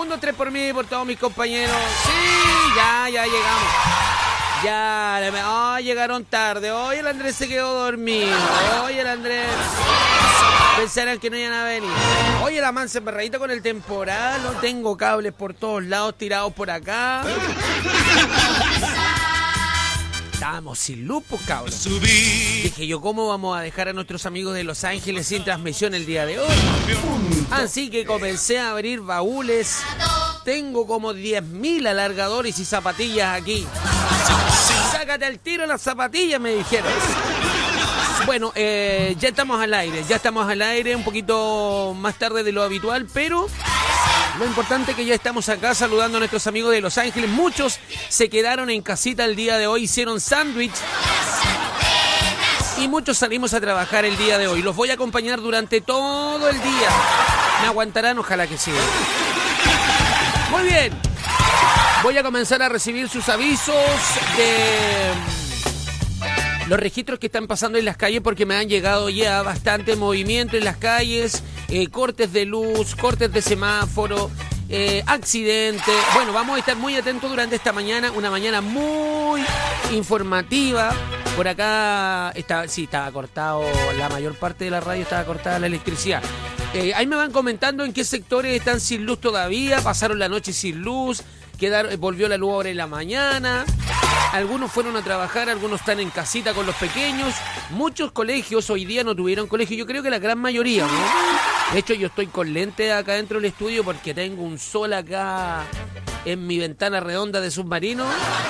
1, 2, 3 por mí y por todos mis compañeros. Sí, ya llegamos. Ya, llegaron tarde. Hoy el Andrés se quedó dormido. Hoy el Andrés... Pensarán que no iban a venir. Oye, la mansa embarradita con el temporal. No tengo cables por todos lados tirados por acá. Estábamos sin luz, pues, cabrón. Dije yo, ¿cómo vamos a dejar a nuestros amigos de Los Ángeles sin transmisión el día de hoy? Así que comencé a abrir baúles. Tengo como 10.000 alargadores y zapatillas aquí. Sácate al tiro las zapatillas, me dijeron. Bueno, ya estamos al aire, un poquito más tarde de lo habitual, pero lo importante es que ya estamos acá saludando a nuestros amigos de Los Ángeles. Muchos se quedaron en casita el día de hoy, hicieron sándwich y muchos salimos a trabajar el día de hoy. Los voy a acompañar durante todo el día. ¿Me aguantarán? Ojalá que sí. Muy bien, voy a comenzar a recibir sus avisos de... los registros que están pasando en las calles, porque me han llegado ya bastante movimiento en las calles, cortes de luz, cortes de semáforo, accidentes. Bueno, vamos a estar muy atentos durante esta mañana, una mañana muy informativa. Por acá estaba cortado, la mayor parte de la radio estaba cortada la electricidad. Ahí me van comentando en qué sectores están sin luz todavía, pasaron la noche sin luz, volvió la luz ahora en la mañana. Algunos fueron a trabajar, algunos están en casita con los pequeños. Muchos colegios hoy día no tuvieron colegio. Yo creo que la gran mayoría, ¿no? De hecho, yo estoy con lentes acá dentro del estudio porque tengo un sol acá en mi ventana redonda de submarino.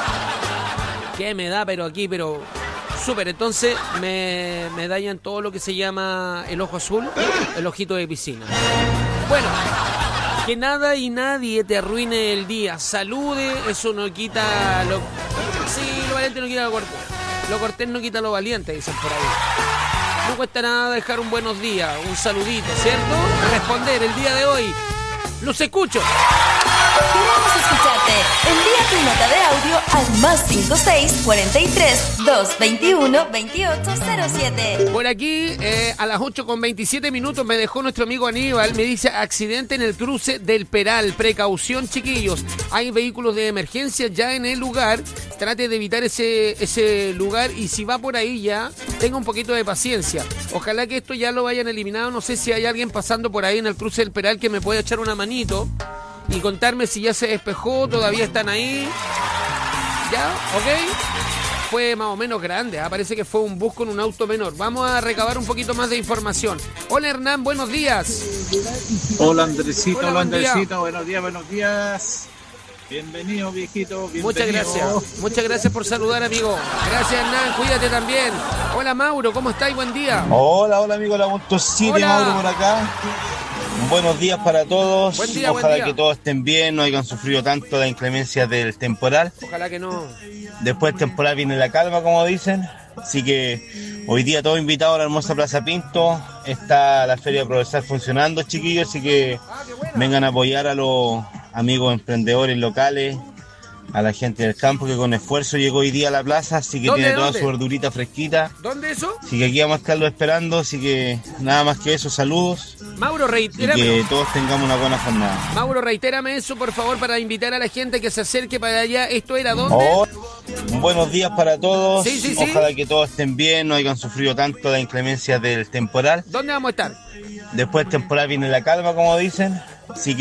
Que me da, pero súper. Entonces me dañan todo lo que se llama el ojo azul, el ojito de piscina. Bueno, que nada y nadie te arruine el día. Salude, eso no quita lo... Sí, lo valiente no quita lo cortés. Lo cortés no quita lo valiente, dicen por ahí. No cuesta nada dejar un buenos días, un saludito, ¿cierto? Responder el día de hoy. ¡Los escucho! Queremos escucharte. Envía tu nota de audio al +56 43 221 2807. Por aquí, a las 8:27 me dejó nuestro amigo Aníbal. Me dice: accidente en el cruce del Peral. Precaución, chiquillos. Hay vehículos de emergencia ya en el lugar. Trate de evitar ese lugar. Y si va por ahí ya, tenga un poquito de paciencia. Ojalá que esto ya lo hayan eliminado. No sé si hay alguien pasando por ahí en el cruce del Peral que me pueda echar una manito y contarme si ya se despejó, todavía están ahí. ¿Ya? ¿Ok? Fue más o menos grande, parece que fue un bus con un auto menor. Vamos a recabar un poquito más de información. Hola Hernán, buenos días. Hola Andresito, hola Andresito, buenos días. Bienvenido, viejito, bienvenido. Muchas gracias por saludar, amigo. Gracias Hernán, cuídate también. Hola Mauro, ¿cómo estáis? Buen día. Hola amigo de la Punto City, Mauro por acá. Buenos días para todos. Buen día, ojalá que todos estén bien, no hayan sufrido tanto la inclemencia del temporal. Ojalá que no. Después del temporal viene la calma, como dicen. Así que hoy día todos invitados a la hermosa Plaza Pinto. Está la Feria Progresar funcionando, chiquillos, así que vengan a apoyar a los amigos emprendedores locales, a la gente del campo que con esfuerzo llegó hoy día a la plaza, así que tiene toda su verdurita fresquita. ¿Dónde eso? Así que aquí vamos a estarlo esperando, así que nada más que eso, saludos. Mauro, reitérame. Y que todos tengamos una buena jornada. Mauro, reitérame eso, por favor, para invitar a la gente que se acerque para allá. ¿Esto era dónde? Buenos días para todos. Sí. Ojalá que todos estén bien, no hayan sufrido tanto la inclemencia del temporal. ¿Dónde vamos a estar? Después del temporal viene la calma, como dicen. Así que